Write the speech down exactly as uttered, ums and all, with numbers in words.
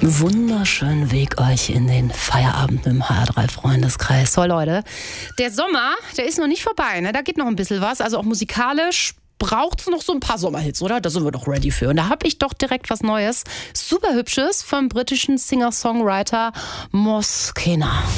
Wunderschönen Weg euch in den Feierabend mit dem H R drei Freundeskreis. So Leute, der Sommer, der ist noch nicht vorbei, ne? Da geht noch ein bisschen was, also auch musikalisch braucht es noch so ein paar Sommerhits, oder? Da sind wir doch ready für. Und da habe ich doch direkt was Neues, super Hübsches vom britischen Singer-Songwriter Moskena.